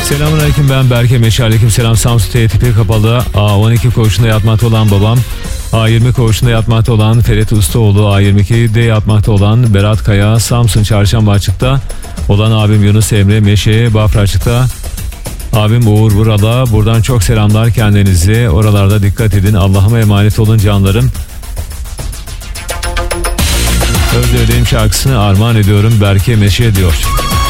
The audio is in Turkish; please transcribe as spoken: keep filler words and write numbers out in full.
Selamünaleyküm, ben Berke Meşe. Aleyküm selam. Samsun T tipi kapalı. A on iki koğuşunda yatmakta olan babam. A yirmi koğuşunda yatmakta olan Ferit Ustaoğlu. A yirmi ikide yatmakta olan Berat Kaya. Samsun Çarşamba Açık'ta olan abim Yunus Emre Meşe. Bafra Açık'ta abim Uğur burada. Buradan çok selamlar kendinize. Oralarda dikkat edin. Allah'ıma emanet olun canlarım. Özlediğim şarkısını armağan ediyorum. Berke Meşe diyor.